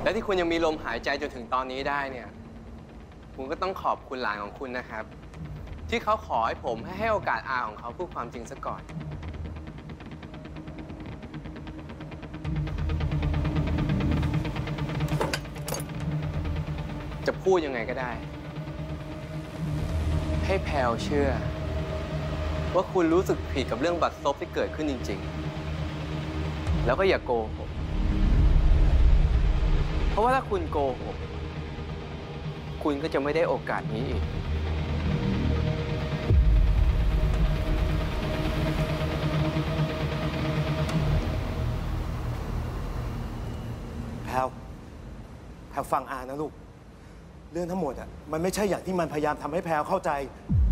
และที่คุณยังมีลมหายใจจนถึงตอนนี้ได้เนี่ยคุณก็ต้องขอบคุณหลานของคุณนะครับ ที่เขาขอให้ผมให้โอกาสอาของเขาพูดความจริงซะก่อนจะพูดยังไงก็ได้ให้แพลวเชื่อว่าคุณรู้สึกผิดกับเรื่องบัตรซบที่เกิดขึ้นจริงๆแล้วก็อย่าโกหกเพราะว่าถ้าคุณโกหกคุณก็จะไม่ได้โอกาสนี้อีกแพลวฟังอานะลูกเรื่องทั้งหมดอ่ะมันไม่ใช่อย่างที่มันพยายามทำให้แพลวเข้าใจ